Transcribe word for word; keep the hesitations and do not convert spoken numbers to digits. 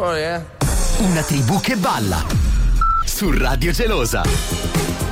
Oh, yeah. Una tribù che balla su Radio Gelosa.